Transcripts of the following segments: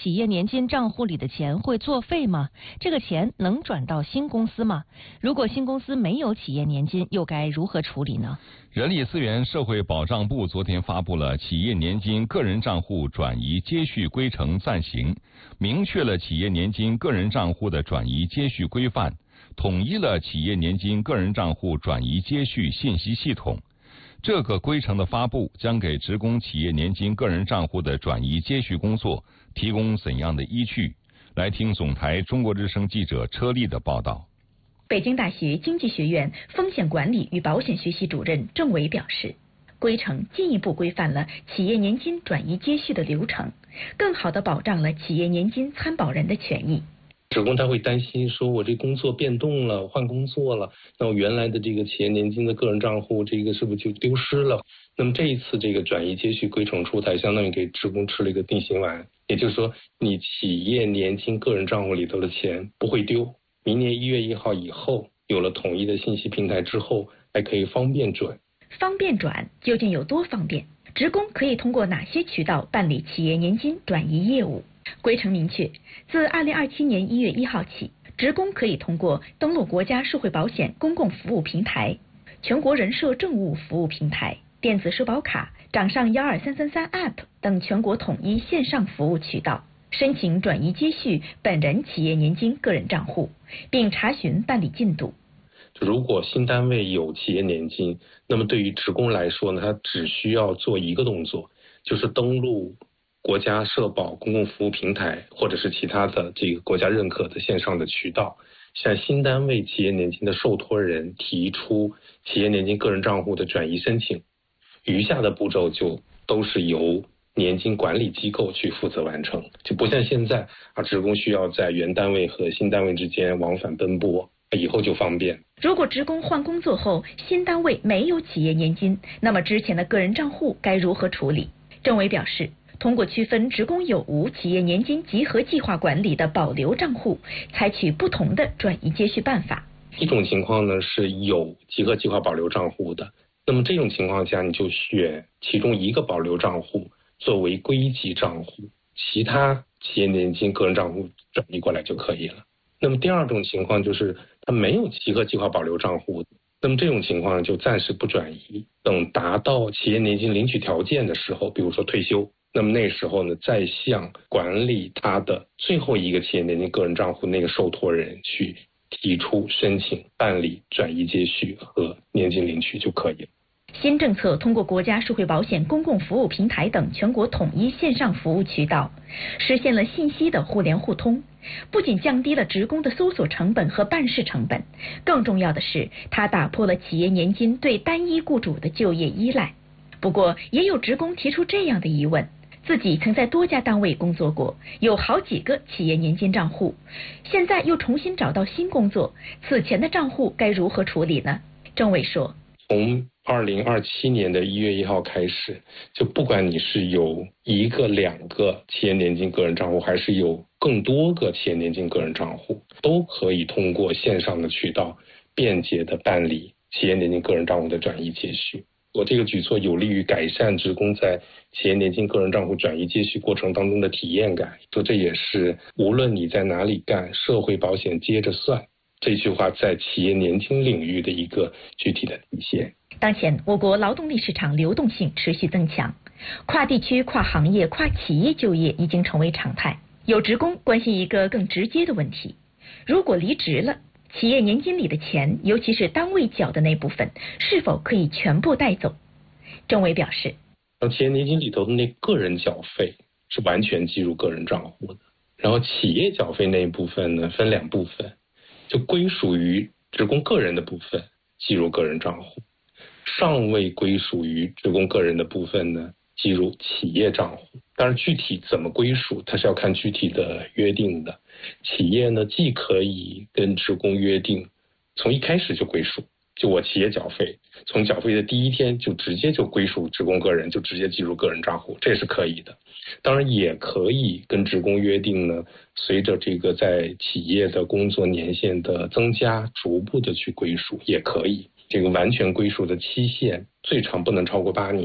企业年金账户里的钱会作废吗？这个钱能转到新公司吗？如果新公司没有企业年金，又该如何处理呢？ 人力资源社会保障部昨天发布了企业年金个人账户转移接续规程暂行，明确了企业年金个人账户的转移接续规范，统一了企业年金个人账户转移接续信息系统。这个规程的发布将给职工企业年金个人账户的转移接续工作提供怎样的依据？来听总台中国之声记者车丽的报道。 北京大学经济学院风险管理与保险学系主任郑伟表示，规程进一步规范了企业年金转移接续的流程，更好地保障了企业年金参保人的权益。 职工他会担心说，我这工作变动了，换工作了，那我原来的这个企业年金的个人账户，这个是不是就丢失了？那么这一次这个转移接续规程出台，相当于给职工吃了一个定心丸，也就是说，你企业年金个人账户里头的钱不会丢。明年1月1号以后，有了统一的信息平台之后，还可以方便转。 方便转究竟有多方便？职工可以通过哪些渠道办理企业年金转移业务？规程明确，自2027年1月1号起，职工可以通过登录国家社会保险公共服务平台、全国人社政务服务平台、电子社保卡、掌上12333 App 等全国统一线上服务渠道申请转移接续本人企业年金个人账户，并查询办理进度。 如果新单位有企业年金，那么对于职工来说呢，他只需要做一个动作，就是登录国家社保公共服务平台或者是其他的这个国家认可的线上的渠道，向新单位企业年金的受托人提出企业年金个人账户的转移申请，余下的步骤就都是由年金管理机构去负责完成，就不像现在职工需要在原单位和新单位之间往返奔波，以后就方便。 如果职工换工作后，新单位没有企业年金，那么之前的个人账户该如何处理？郑伟表示，通过区分职工有无企业年金集合计划管理的保留账户，采取不同的转移接续办法。 一种情况呢是有集合计划保留账户的，那么这种情况下，你就选其中一个保留账户作为归集账户，其他企业年金个人账户转移过来就可以了。那么第二种情况就是他没有集合计划保留账户，那么这种情况就暂时不转移，等达到企业年金领取条件的时候，比如说退休，那么那时候呢，再向管理他的最后一个企业年金个人账户那个受托人去提出申请办理转移接续和年金领取就可以了。 新政策通过国家社会保险公共服务平台等全国统一线上服务渠道，实现了信息的互联互通，不仅降低了职工的搜索成本和办事成本，更重要的是，它打破了企业年金对单一雇主的就业依赖。不过，也有职工提出这样的疑问：自己曾在多家单位工作过，有好几个企业年金账户，现在又重新找到新工作，此前的账户该如何处理呢？郑伟说， 从2027年的1月1号开始，就不管你是有1个、2个企业年金个人账户，还是有更多个企业年金个人账户，都可以通过线上的渠道便捷的办理企业年金个人账户的转移接续。我这个举措有利于改善职工在企业年金个人账户转移接续过程当中的体验感，这也是无论你在哪里干，社会保险接着算这句话在企业年金领域的一个具体的体现。 当前我国劳动力市场流动性持续增强，跨地区、跨行业、跨企业就业已经成为常态。有职工关心一个更直接的问题：如果离职了，企业年金里的钱，尤其是单位缴的那部分，是否可以全部带走？郑伟表示， 企业年金里头的那个人缴费是完全计入个人账户的，然后企业缴费那一部分呢，分2部分，就归属于职工个人的部分计入个人账户，尚未归属于职工个人的部分呢，计入企业账户。当然具体怎么归属，它是要看具体的约定的。企业呢，既可以跟职工约定从一开始就归属，就我企业缴费，从缴费的第一天就直接就归属职工个人，就直接计入个人账户，这是可以的。当然也可以跟职工约定呢，随着这个在企业的工作年限的增加，逐步的去归属也可以。这个完全归属的期限最长不能超过8年，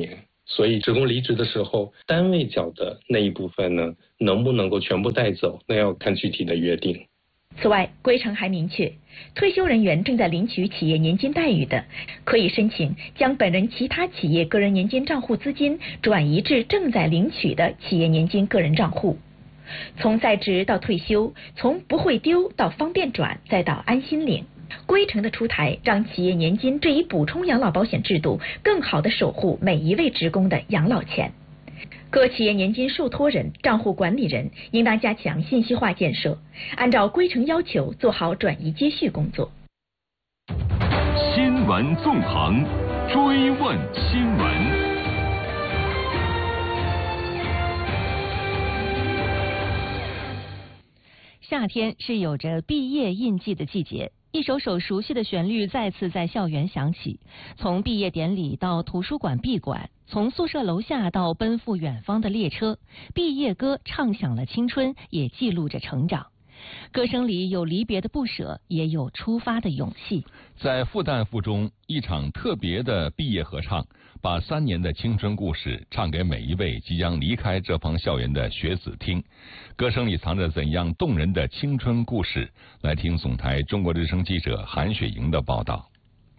所以职工离职的时候，单位缴的那一部分呢，能不能够全部带走，那要看具体的约定。 此外，规程还明确，退休人员正在领取企业年金待遇的，可以申请将本人其他企业个人年金账户资金转移至正在领取的企业年金个人账户。从在职到退休，从不会丢到方便转，再到安心领，规程的出台，让企业年金这一补充养老保险制度更好地守护每一位职工的养老钱。各企业年金受托人、账户管理人应当加强信息化建设，按照规程要求做好转移接续工作。 新闻纵横，追问新闻。 夏天是有着毕业印记的季节，一首首熟悉的旋律再次在校园响起。从毕业典礼到图书馆闭馆，从宿舍楼下到奔赴远方的列车，毕业歌唱响了青春，也记录着成长。歌声里有离别的不舍，也有出发的勇气。 在复旦附中，一场特别的毕业合唱，把3年的青春故事唱给每一位即将离开这方校园的学子听。歌声里藏着怎样动人的青春故事？来听总台中国之声记者韩雪莹的报道。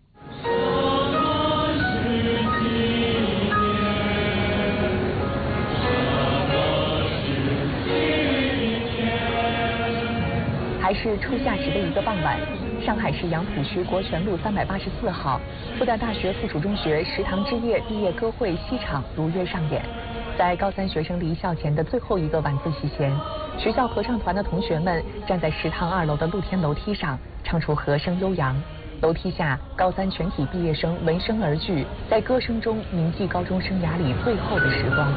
还是初夏时的一个傍晚，上海市杨浦区国权路384号，复旦大学附属中学食堂之夜毕业歌会西场如约上演。在高3学生离校前的最后一个晚自习前，学校合唱团的同学们站在食堂2楼的露天楼梯上，唱出和声悠扬。楼梯下，高3全体毕业生闻声而聚，在歌声中铭记高中生涯里最后的时光。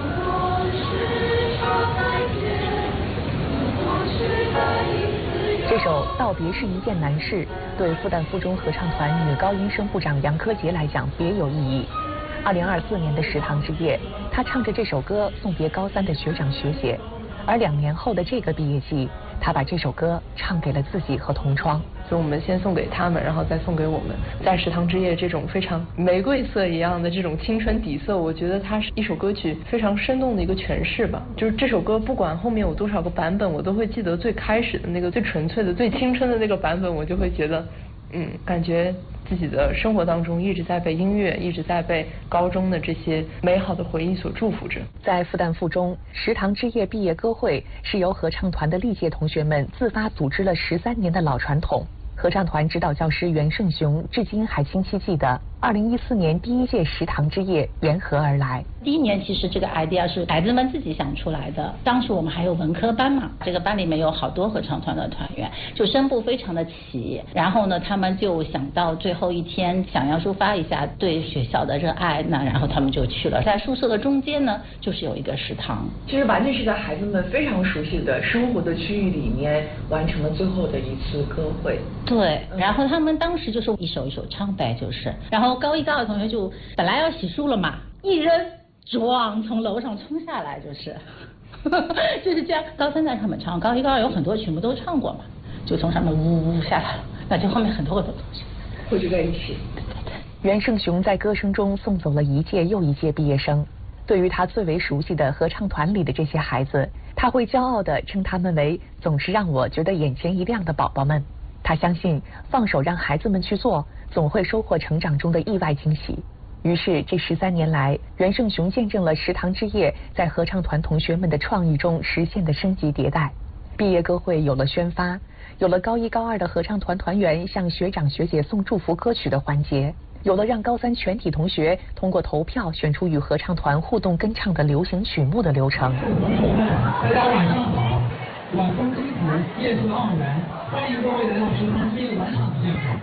这首《道别是一件难事》对复旦附中合唱团女高音声部长杨柯洁来讲别有意义。2024年的食堂之夜，她唱着这首歌送别高3的学长学姐，而2年后的这个毕业季，她把这首歌唱给了自己和同窗。 所以我们先送给他们，然后再送给我们。在食堂之夜这种非常玫瑰色一样的这种青春底色，我觉得它是一首歌曲非常生动的一个诠释吧。就是这首歌不管后面有多少个版本，我都会记得最开始的那个最纯粹的、最青春的那个版本，我就会觉得，感觉自己的生活当中一直在被音乐，一直在被高中的这些美好的回忆所祝福着。 在复旦附中，食堂之夜毕业歌会是由合唱团的历届同学们自发组织了13年的老传统。合唱团指导教师袁胜雄至今还清晰记得2014年第1届食堂之夜缘何而来。 第1年其实这个 idea 是孩子们自己想出来的，当时我们还有文科班嘛，这个班里面有好多合唱团的团员，就声部非常的齐，然后呢他们就想到最后一天想要抒发一下对学校的热爱，那然后他们就去了，在宿舍的中间呢就是有一个食堂， 就是完全是在孩子们非常熟悉的生活的区域里面完成了最后的一次歌会。 对，然后他们当时就是一首一首唱呗，就是然后高1高2同学就本来要洗漱了嘛，一扔撞从楼上冲下来，就是就是这样。高3在上面唱，高1高2有很多曲目都唱过嘛，就从上面呜下来了，那就后面很多同学汇聚在一起。 袁胜雄在歌声中送走了一届又一届毕业生。对于他最为熟悉的合唱团里的这些孩子，他会骄傲地称他们为总是让我觉得眼前一亮的宝宝们。他相信放手让孩子们去做，总会收获成长中的意外惊喜。于是这13年来，袁胜雄见证了食堂之夜在合唱团同学们的创意中实现的升级迭代。毕业歌会有了宣发，有了高1高2的合唱团团员向学长学姐送祝福歌曲的环节，有了让高3全体同学通过投票选出与合唱团互动跟唱的流行曲目的流程。 大家晚上好，晚风轻拂，夜色盎然，欢迎各位来到食堂之夜晚场现场。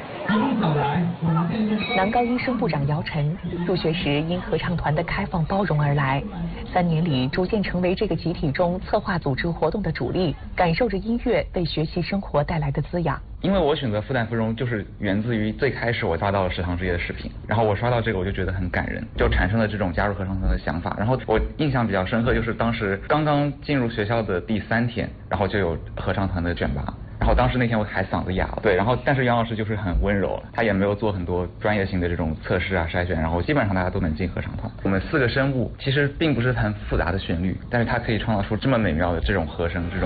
男高音声部长姚晨入学时因合唱团的开放包容而来，3年里逐渐成为这个集体中策划组织活动的主力，感受着音乐为学习生活带来的滋养。 因为我选择复旦附中就是源自于最开始我刷到了食堂之夜的视频，然后我刷到这个我就觉得很感人，就产生了这种加入合唱团的想法。然后我印象比较深刻就是当时刚刚进入学校的第3天，然后就有合唱团的选拔， 然后当时那天我还嗓子哑了，对，然后但是杨老师就是很温柔，他也没有做很多专业性的这种测试啊筛选，然后基本上大家都能进合唱团。我们4个声部其实并不是很复杂的旋律，但是它可以创造出这么美妙的这种和声，这种